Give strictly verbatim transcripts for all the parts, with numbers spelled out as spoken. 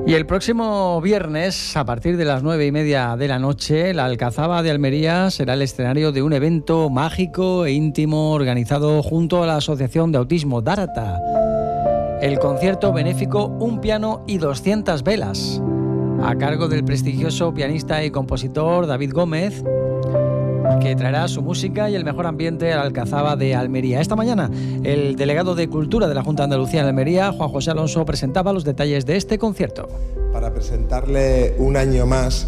Y el próximo viernes, a partir de las nueve y media de la noche, la Alcazaba de Almería será el escenario de un evento mágico e íntimo organizado junto a la Asociación de Autismo Dárata. El concierto benéfico Un piano y doscientas velas, a cargo del prestigioso pianista y compositor David Gómez, que traerá su música y el mejor ambiente a la Alcazaba de Almería. Esta mañana, el delegado de Cultura de la Junta de Andalucía en Almería, Juan José Alonso, presentaba los detalles de este concierto. Para presentarle un año más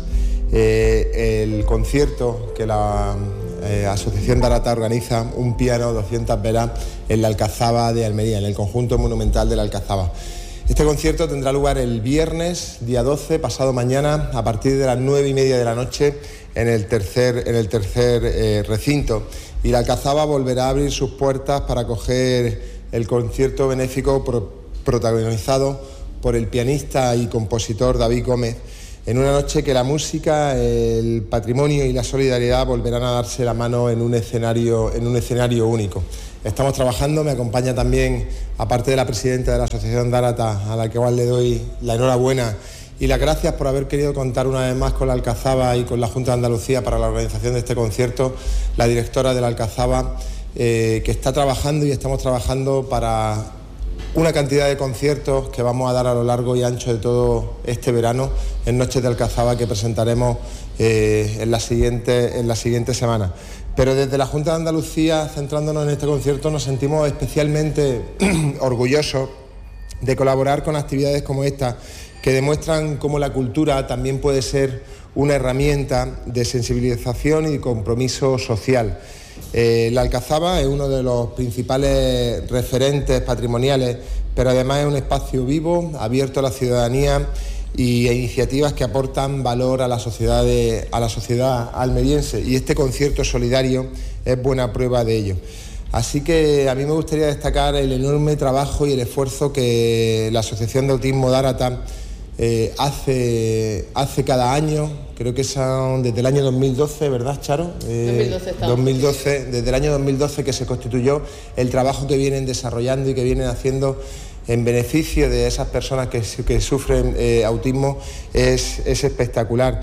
eh, el concierto que la eh, Asociación Dárata organiza, Un piano, doscientas velas, en la Alcazaba de Almería, en el conjunto monumental de la Alcazaba. Este concierto tendrá lugar el viernes, día doce, pasado mañana, a partir de las nueve y media de la noche, en el tercer, en el tercer eh, recinto. Y la Alcazaba volverá a abrir sus puertas para acoger el concierto benéfico pro, protagonizado por el pianista y compositor David Gómez, en una noche que la música, el patrimonio y la solidaridad volverán a darse la mano en un escenario, en un escenario único. Estamos trabajando, me acompaña también, aparte de la presidenta de la Asociación Dárata, a la que igual le doy la enhorabuena y las gracias por haber querido contar una vez más con la Alcazaba y con la Junta de Andalucía para la organización de este concierto, la directora de la Alcazaba, eh, que está trabajando y estamos trabajando para una cantidad de conciertos que vamos a dar a lo largo y ancho de todo este verano en Noches de Alcazaba, que presentaremos eh, en la siguiente, en la siguiente semana. Pero desde la Junta de Andalucía, centrándonos en este concierto, nos sentimos especialmente orgullosos de colaborar con actividades como esta, que demuestran cómo la cultura también puede ser una herramienta de sensibilización y de compromiso social. Eh, la Alcazaba es uno de los principales referentes patrimoniales, pero además es un espacio vivo, abierto a la ciudadanía y a iniciativas que aportan valor a la sociedad de, a la sociedad almeriense, y este concierto solidario es buena prueba de ello. Así que a mí me gustaría destacar el enorme trabajo y el esfuerzo que la Asociación de Autismo Dárata eh, hace, hace cada año. Creo que son desde el año dos mil doce, ¿verdad, Charo? Eh, dos mil doce estamos. dos mil doce, desde el año dos mil doce que se constituyó, el trabajo que vienen desarrollando y que vienen haciendo en beneficio de esas personas que, que sufren eh, autismo es, es espectacular.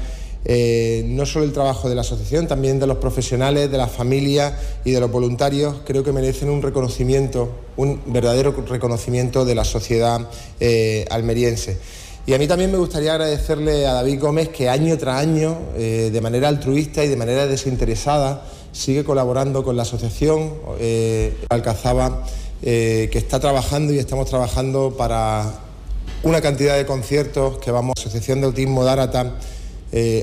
Eh, no solo el trabajo de la asociación, también de los profesionales, de las familias y de los voluntarios, creo que merecen un reconocimiento, un verdadero reconocimiento de la sociedad eh, almeriense. Y a mí también me gustaría agradecerle a David Gómez, que año tras año, eh, de manera altruista y de manera desinteresada, sigue colaborando con la asociación eh, Alcazaba, Eh, que está trabajando y estamos trabajando para una cantidad de conciertos que vamos, la Asociación de Autismo Dárata eh,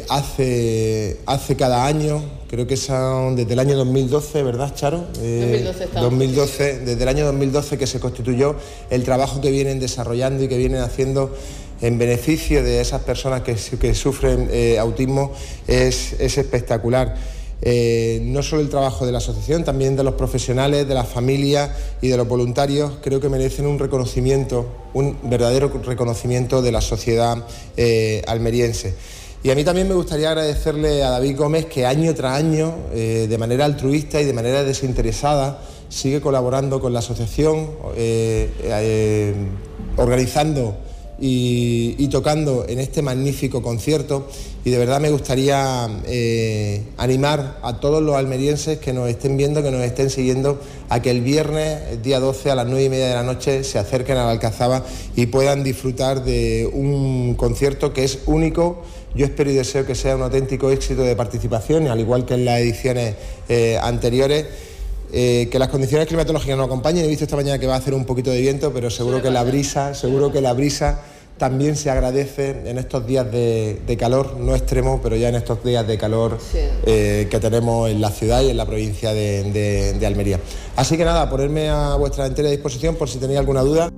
hace, hace cada año. Creo que son desde el año dos mil doce, ¿verdad, Charo? Eh, dos mil doce estamos. dos mil doce, desde el año dos mil doce que se constituyó, el trabajo que vienen desarrollando y que vienen haciendo en beneficio de esas personas que, que sufren eh, autismo es, es espectacular. Eh, no solo el trabajo de la asociación, también de los profesionales, de las familias y de los voluntarios, creo que merecen un reconocimiento, un verdadero reconocimiento de la sociedad eh, almeriense. Y a mí también me gustaría agradecerle a David Gómez, que año tras año, eh, de manera altruista y de manera desinteresada, sigue colaborando con la asociación, eh, eh, organizando Y, y tocando en este magnífico concierto, y de verdad me gustaría eh, animar a todos los almerienses que nos estén viendo, que nos estén siguiendo, a que el viernes, el día doce, a las nueve y media de la noche, se acerquen a la Alcazaba y puedan disfrutar de un concierto que es único. Yo espero y deseo que sea un auténtico éxito de participación, al igual que en las ediciones eh, anteriores. Eh, que las condiciones climatológicas nos acompañen. He visto esta mañana que va a hacer un poquito de viento, pero seguro que la brisa, seguro que la brisa también se agradece en estos días de, de calor, no extremo, pero ya en estos días de calor sí. eh, que tenemos en la ciudad y en la provincia de, de, de Almería. Así que nada, ponerme a vuestra entera disposición por si tenéis alguna duda.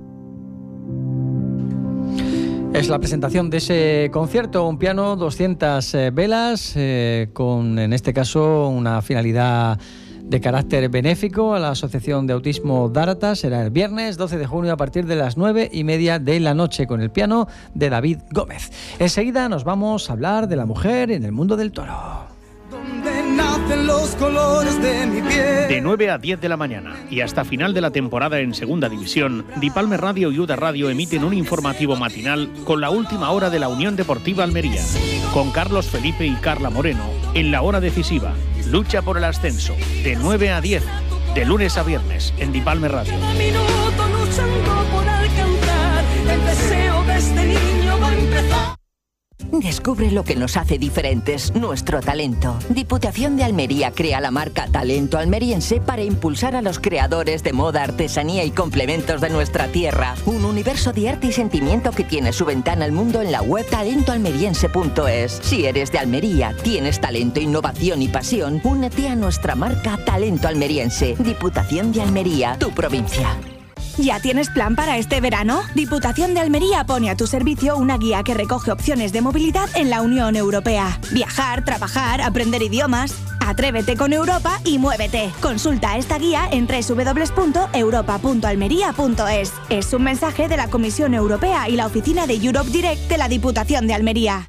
Es la presentación de ese concierto, Un piano, doscientas velas, eh, con en este caso una finalidad de carácter benéfico a la Asociación de Autismo Dárata. Será el viernes doce de junio a partir de las nueve y media de la noche, con el piano de David Gómez. Enseguida nos vamos a hablar de la mujer en el mundo del toro. Donde nace pinten los colores de mi piel. De nueve a diez de la mañana y hasta final de la temporada en Segunda División, Dipalme Radio y Uda Radio emiten un informativo matinal con la última hora de la Unión Deportiva Almería, con Carlos Felipe y Carla Moreno en la hora decisiva. Lucha por el ascenso, de nueve a diez, de lunes a viernes, en Dipalme Radio. Cada minuto luchando por alcanzar el deseo de este niño va a empezar. Descubre lo que nos hace diferentes, nuestro talento. Diputación de Almería crea la marca Talento Almeriense para impulsar a los creadores de moda, artesanía y complementos de nuestra tierra. Un universo de arte y sentimiento que tiene su ventana al mundo en la web talento almeriense punto es. Si eres de Almería, tienes talento, innovación y pasión, únete a nuestra marca Talento Almeriense. Diputación de Almería, tu provincia. ¿Ya tienes plan para este verano? Diputación de Almería pone a tu servicio una guía que recoge opciones de movilidad en la Unión Europea. Viajar, trabajar, aprender idiomas. Atrévete con Europa y muévete. Consulta esta guía en doble u doble u doble u punto europa punto almería punto es. Es un mensaje de la Comisión Europea y la oficina de Europe Direct de la Diputación de Almería.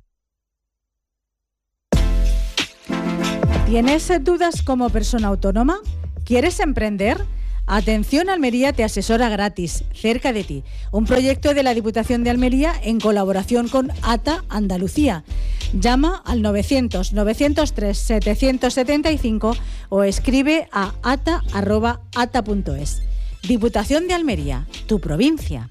¿Tienes dudas como persona autónoma? ¿Quieres emprender? Atención Almería te asesora gratis, cerca de ti. Un proyecto de la Diputación de Almería en colaboración con A T A Andalucía. Llama al novecientos, novecientos tres, setecientos setenta y cinco o escribe a ata arroba ata punto es. Diputación de Almería, tu provincia.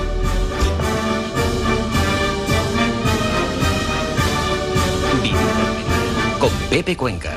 Vive Almería con Pepe Cuenca.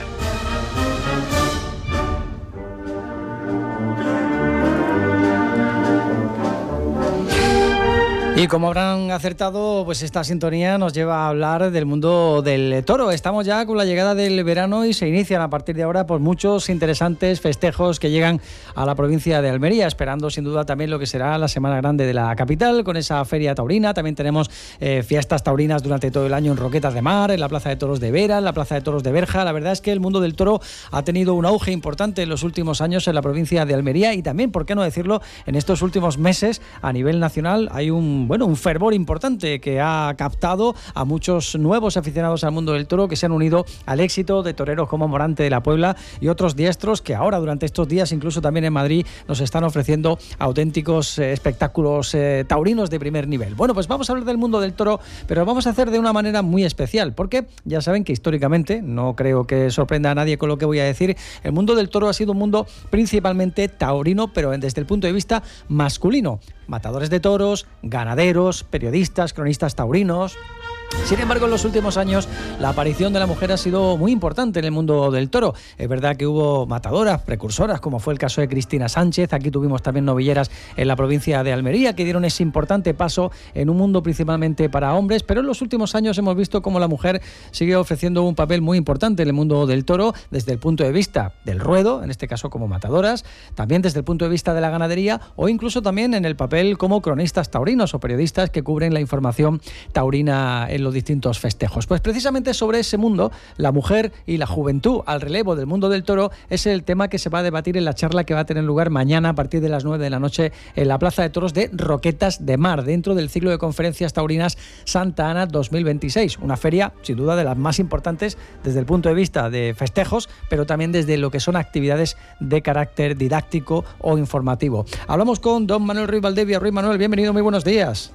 Y como habrán acertado, pues esta sintonía nos lleva a hablar del mundo del toro. Estamos ya con la llegada del verano y se inician a partir de ahora pues muchos interesantes festejos que llegan a la provincia de Almería, esperando sin duda también lo que será la Semana Grande de la capital, con esa feria taurina. También tenemos eh, fiestas taurinas durante todo el año en Roquetas de Mar, en la Plaza de Toros de Vera, en la Plaza de Toros de Berja. La verdad es que el mundo del toro ha tenido un auge importante en los últimos años en la provincia de Almería y también, por qué no decirlo, en estos últimos meses a nivel nacional hay un bueno, un fervor importante que ha captado a muchos nuevos aficionados al mundo del toro que se han unido al éxito de toreros como Morante de la Puebla y otros diestros que ahora durante estos días, incluso también en Madrid, nos están ofreciendo auténticos eh, espectáculos eh, taurinos de primer nivel. Bueno, pues vamos a hablar del mundo del toro, pero lo vamos a hacer de una manera muy especial, porque ya saben que históricamente, no creo que sorprenda a nadie con lo que voy a decir, el mundo del toro ha sido un mundo principalmente taurino, pero desde el punto de vista masculino. Matadores de toros, ganaderos, periodistas, cronistas taurinos. Sin embargo, en los últimos años la aparición de la mujer ha sido muy importante en el mundo del toro. Es verdad que hubo matadoras, precursoras, como fue el caso de Cristina Sánchez. Aquí tuvimos también novilleras en la provincia de Almería que dieron ese importante paso en un mundo principalmente para hombres, pero en los últimos años hemos visto cómo la mujer sigue ofreciendo un papel muy importante en el mundo del toro desde el punto de vista del ruedo, en este caso como matadoras, también desde el punto de vista de la ganadería o incluso también en el papel como cronistas taurinos o periodistas que cubren la información taurina en los distintos festejos. Pues precisamente sobre ese mundo, la mujer y la juventud al relevo del mundo del toro, es el tema que se va a debatir en la charla que va a tener lugar mañana a partir de las nueve de la noche en la Plaza de Toros de Roquetas de Mar, dentro del ciclo de conferencias taurinas Santa Ana dos mil veintiséis. Una feria, sin duda, de las más importantes desde el punto de vista de festejos, pero también desde lo que son actividades de carácter didáctico o informativo. Hablamos con don Manuel Ruiz Valdevia. Ruiz Manuel, bienvenido, muy buenos días.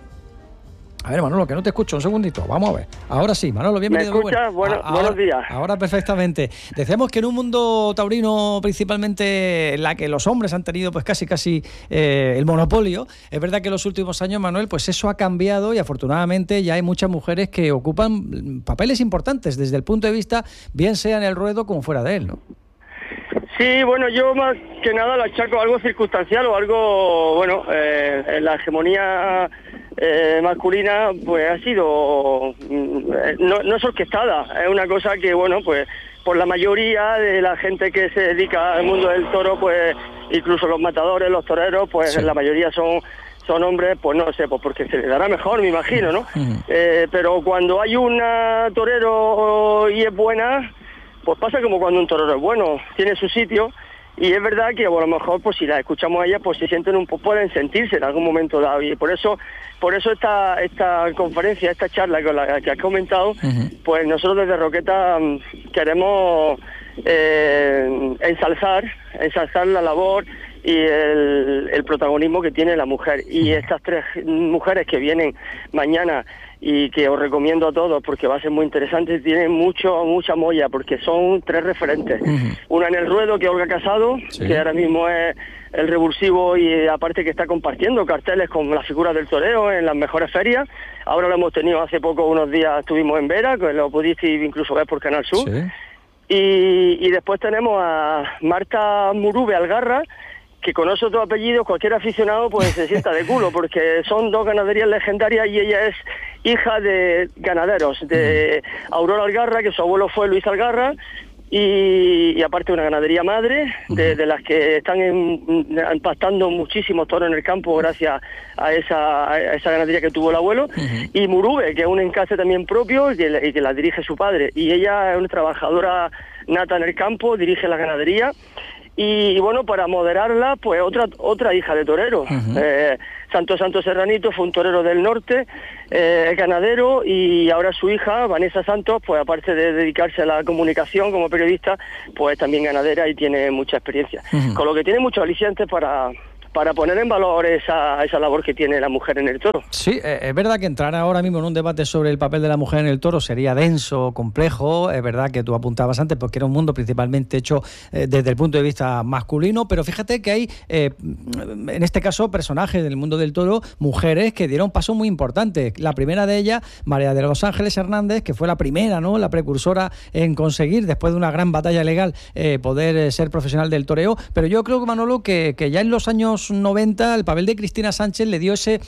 A ver, Manolo, que no te escucho, un segundito, vamos a ver. Ahora sí, Manolo, bienvenido. ¿Me escuchas? Bueno, ahora, buenos días. Ahora perfectamente. Decíamos que en un mundo taurino, principalmente en la que los hombres han tenido pues casi casi eh, el monopolio, es verdad que en los últimos años, Manuel, pues eso ha cambiado y afortunadamente ya hay muchas mujeres que ocupan papeles importantes desde el punto de vista, bien sea en el ruedo como fuera de él, ¿no? Sí, bueno, yo más que nada lo achaco a algo circunstancial o algo, bueno, eh, en la hegemonía eh, masculina pues ha sido, no, no es orquestada, es una cosa que, bueno, pues por la mayoría de la gente que se dedica al mundo del toro, pues incluso los matadores, los toreros, pues sí, la mayoría son son hombres, pues no sé, pues porque se les dará mejor, me imagino, ¿no? Uh-huh. Eh, pero cuando hay una torero y es buena, pues pasa como cuando un torero es bueno, tiene su sitio, y es verdad que bueno, a lo mejor pues si la escuchamos a ella, pues se sienten un poco, pueden sentirse en algún momento dado, y por eso por eso esta esta conferencia, esta charla con la que has comentado, uh-huh, pues nosotros desde Roqueta queremos eh, ensalzar, ensalzar la labor y el, el protagonismo que tiene la mujer. Y estas tres mujeres que vienen mañana y que os recomiendo a todos porque va a ser muy interesante, tienen mucho mucha molla porque son tres referentes. Uh-huh. Una en el ruedo, que es Olga Casado, sí. que ahora mismo es el revulsivo y aparte que está compartiendo carteles con las figuras del toreo en las mejores ferias. Ahora lo hemos tenido hace poco, unos días estuvimos en Vera, que lo pudisteis incluso ver por Canal Sur. Sí. Y, y después tenemos a Marta Murube Algarra, que con esos dos apellidos cualquier aficionado pues se sienta de culo, porque son dos ganaderías legendarias y ella es hija de ganaderos, de Aurora Algarra, que su abuelo fue Luis Algarra, y, y aparte una ganadería madre, de, de las que están impactando muchísimos toros en el campo gracias a esa, a esa ganadería que tuvo el abuelo, uh-huh. y Murube, que es un encaste también propio y que, y que la dirige su padre, y ella es una trabajadora nata en el campo, dirige la ganadería. Y, y bueno, para moderarla, pues otra otra hija de torero. Uh-huh. Eh, Santo Santo Serranito fue un torero del norte, eh, ganadero, y ahora su hija, Vanessa Santos, pues aparte de dedicarse a la comunicación como periodista, pues también ganadera y tiene mucha experiencia. Uh-huh. Con lo que tiene muchos alicientes para... para poner en valor esa, esa labor que tiene la mujer en el toro. Sí, es verdad que entrar ahora mismo en un debate sobre el papel de la mujer en el toro sería denso, complejo. Es verdad que tú apuntabas antes porque era un mundo principalmente hecho eh, desde el punto de vista masculino, pero fíjate que hay, eh, en este caso, personajes del mundo del toro, mujeres que dieron pasos muy importantes. La primera de ellas, María de los Ángeles Hernández, que fue la primera, ¿no?, la precursora en conseguir, después de una gran batalla legal, eh, poder eh, ser profesional del toreo. Pero yo creo, Manolo, que, que ya en los años noventa el papel de Cristina Sánchez le dio ese,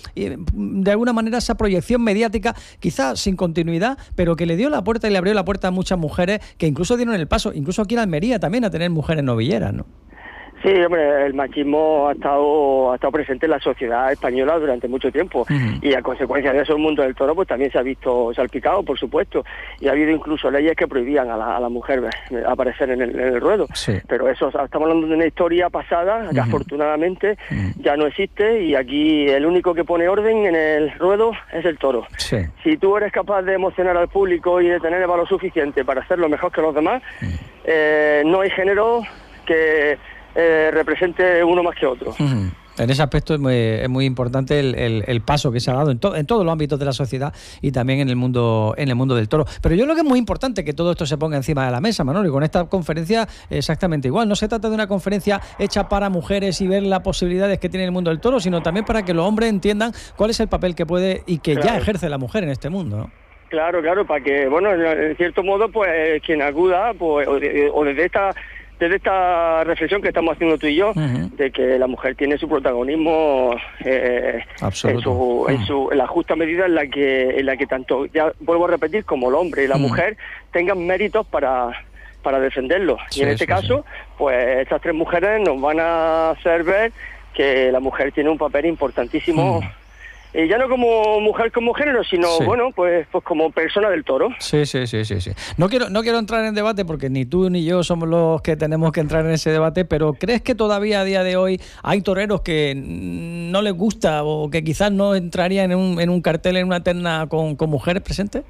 de alguna manera, esa proyección mediática, quizás sin continuidad, pero que le dio la puerta y le abrió la puerta a muchas mujeres que incluso dieron el paso, incluso aquí en Almería también, a tener mujeres novilleras, ¿no? Sí, hombre, el machismo ha estado ha estado presente en la sociedad española durante mucho tiempo, uh-huh. y a consecuencia de eso el mundo del toro pues también se ha visto salpicado, por supuesto, y ha habido incluso leyes que prohibían a la, a la mujer aparecer en el, en el ruedo, sí. pero eso, estamos hablando de una historia pasada que uh-huh. afortunadamente uh-huh. ya no existe, y aquí el único que pone orden en el ruedo es el toro. Sí. Si tú eres capaz de emocionar al público y de tener el valor suficiente para hacerlo mejor que los demás, uh-huh. eh, no hay género que Eh, represente uno más que otro. Uh-huh. En ese aspecto es muy, es muy importante el, el, el paso que se ha dado en, to, en todos los ámbitos de la sociedad y también en el mundo en el mundo del toro. Pero yo creo que es muy importante que todo esto se ponga encima de la mesa, Manolo, y con esta conferencia exactamente igual. No se trata de una conferencia hecha para mujeres y ver las posibilidades que tiene el mundo del toro, sino también para que los hombres entiendan cuál es el papel que puede y que claro. ya ejerce la mujer en este mundo, ¿no? Claro, claro, para que, bueno, en cierto modo, pues quien acuda, pues o, de, o desde esta desde esta reflexión que estamos haciendo tú y yo, uh-huh. de que la mujer tiene su protagonismo eh, en, su, uh-huh. en, su, en la justa medida en la que en la que tanto, ya vuelvo a repetir, como el hombre y la uh-huh. mujer tengan méritos para para defenderlo. Sí, y en este sí, caso, sí. pues estas tres mujeres nos van a hacer ver que la mujer tiene un papel importantísimo. Uh-huh. Eh, ya no como mujer como género, sino sí. bueno, pues pues como persona del toro. Sí, sí, sí, sí, sí. No quiero no quiero entrar en debate porque ni tú ni yo somos los que tenemos que entrar en ese debate, pero ¿crees que todavía a día de hoy hay toreros que no les gusta o que quizás no entrarían en un, en un cartel, en una terna con, con mujeres presentes?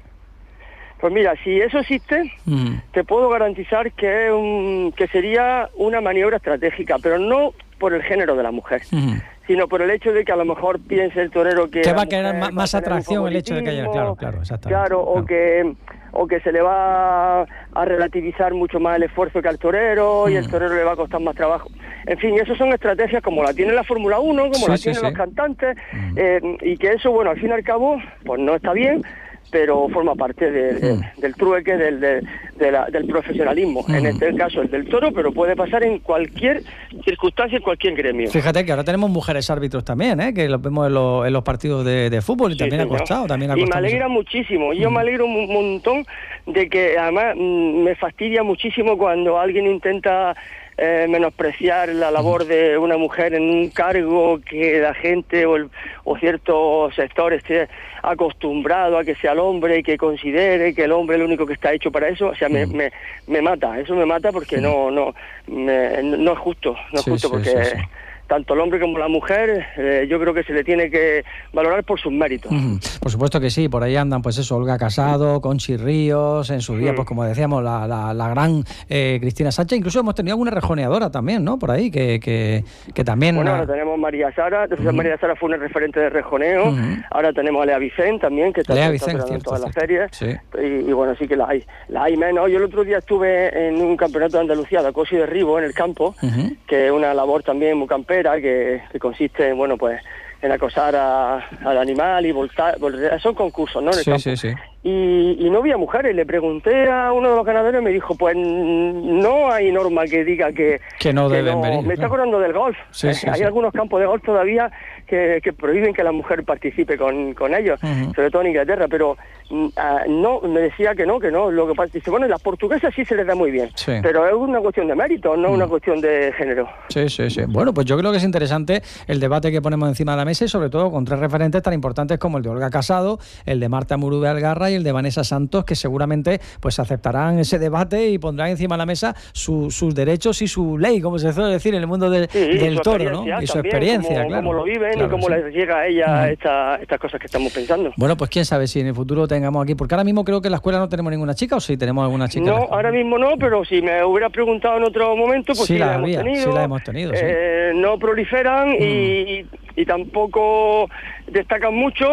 Pues mira, si eso existe, mm. te puedo garantizar que, un, que sería una maniobra estratégica, pero no por el género de la mujer. Mm. Sino por el hecho de que a lo mejor piense el torero que... Que va a querer más, más atracción el hecho de que haya... Claro, claro, exactamente. Claro, claro. O, que, o que se le va a relativizar mucho más el esfuerzo que al torero, mm. y el torero le va a costar más trabajo. En fin, eso son estrategias como la tiene la Fórmula uno, como sí, la sí, tienen sí. los cantantes, mm. eh, y que eso, bueno, al fin y al cabo, pues no está bien, pero forma parte de, de, mm. del trueque, del, de, de la, del profesionalismo. Mm. En este caso el del toro, pero puede pasar en cualquier circunstancia, en cualquier gremio. Fíjate que ahora tenemos mujeres árbitros también, ¿eh? Que los vemos en los, en los partidos de, de fútbol y sí, también, ha costado, también ha costado. Y me alegra mucho. muchísimo, yo mm. me alegro un montón de que además mm, me fastidia muchísimo cuando alguien intenta... Eh, menospreciar la labor de una mujer en un cargo que la gente o, el, o ciertos sectores esté acostumbrado a que sea el hombre y que considere que el hombre es el único que está hecho para eso. O sea, me, me, me mata, eso me mata porque no no me, no es justo, no es sí, justo porque... Sí, sí, sí. tanto el hombre como la mujer, eh, yo creo que se le tiene que valorar por sus méritos. Uh-huh. Por supuesto que sí, por ahí andan pues eso, Olga Casado, Conchi Ríos, en su día, uh-huh. pues como decíamos, la, la, la gran eh, Cristina Sánchez, incluso hemos tenido alguna rejoneadora también, ¿no? Por ahí, que, que, que también... Bueno, la... ahora tenemos María Sara, entonces uh-huh. María Sara fue una referente de rejoneo, uh-huh. ahora tenemos a Lea Vicent también, que está, Lea está Vicent, cierto, en todas cierto. las ferias, sí. y, y bueno, sí que las hay, las hay menos. Yo el otro día estuve en un campeonato de Andalucía de acoso y derribo en el campo, uh-huh. que es una labor también muy campera, que, que consiste en, bueno, pues en acosar a, al animal y voltar, voltar, son concursos, ¿no? En el sí, campo. sí, sí. Y, y no había mujeres. Le pregunté a uno de los ganaderos y me dijo, pues no hay norma que diga que, que no que deben no. venir. Me está acordando del golf. Sí, eh, sí, hay sí. algunos campos de golf todavía que, que prohíben que la mujer participe con, con ellos, uh-huh. sobre todo en Inglaterra, pero uh, no, me decía que no, que no. Lo que pasa dice, bueno, las portuguesas sí se les da muy bien, sí. pero es una cuestión de mérito, no uh-huh. una cuestión de género. Sí, sí, sí. Bueno, pues yo creo que es interesante el debate que ponemos encima de la mesa y sobre todo con tres referentes tan importantes como el de Olga Casado, el de Marta Murube Algarra y el de Vanessa Santos, que seguramente pues aceptarán ese debate y pondrán encima de la mesa su, sus derechos y su ley, como se suele decir en el mundo de, sí, del toro, ¿no? Y su también, experiencia, cómo, claro. Cómo lo viven claro, y cómo sí. les llega a ella uh-huh. esta, estas cosas que estamos pensando. Bueno, pues quién sabe si en el futuro tengamos aquí, porque ahora mismo creo que en la escuela no tenemos ninguna chica, o sí tenemos alguna chica. No, ahora mismo no, pero si me hubiera preguntado en otro momento, pues sí, sí la, la hemos había, tenido. Sí la hemos tenido, eh, sí. No proliferan mm. y, y tampoco destacan mucho.